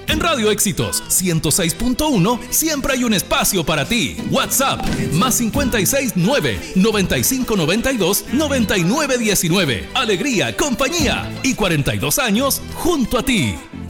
En Radio Éxitos 106.1 siempre hay un espacio para ti. WhatsApp más 569-9592-9919. Alegría, compañía y 42 años junto a ti.